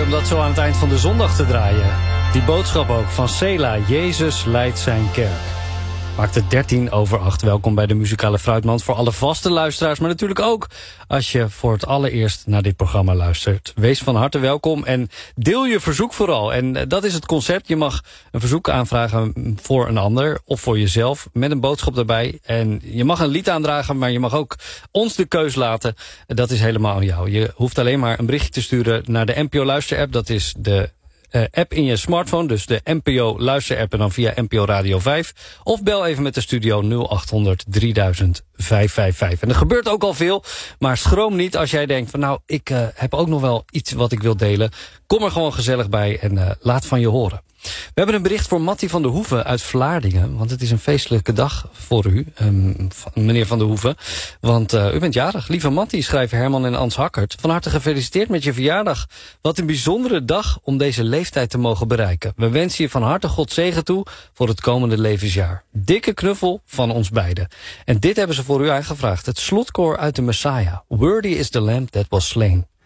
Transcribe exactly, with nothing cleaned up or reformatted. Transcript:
om dat zo aan het eind van de zondag te draaien. Die boodschap ook van Sela, Jezus leidt zijn kerk. Maakt het dertien over acht. Welkom bij de Muzikale Fruitmand voor alle vaste luisteraars. Maar natuurlijk ook als je voor het allereerst naar dit programma luistert. Wees van harte welkom en deel je verzoek vooral. En dat is het concept. Je mag een verzoek aanvragen voor een ander of voor jezelf met een boodschap daarbij. En je mag een lied aandragen, maar je mag ook ons de keus laten. Dat is helemaal aan jou. Je hoeft alleen maar een berichtje te sturen naar de N P O Luister-app. Dat is de Uh, app in je smartphone, dus de N P O Luister-app en dan via N P O Radio vijf. Of bel even met de studio nul acht honderd drieduizend vijfhonderdvijfenvijftig. En er gebeurt ook al veel, maar schroom niet als jij denkt van nou, ik uh, heb ook nog wel iets wat ik wil delen. Kom er gewoon gezellig bij en uh, laat van je horen. We hebben een bericht voor Mattie van der Hoeven uit Vlaardingen. Want het is een feestelijke dag voor u, um, meneer van der Hoeven. Want uh, u bent jarig. Lieve Mattie, schrijven Herman en Ans Hakkert. Van harte gefeliciteerd met je verjaardag. Wat een bijzondere dag om deze leeftijd te mogen bereiken. We wensen je van harte God zegen toe voor het komende levensjaar. Dikke knuffel van ons beiden. En dit hebben ze voor u aangevraagd. Het slotkoor uit de Messiah. Worthy is the Lamb that was slain.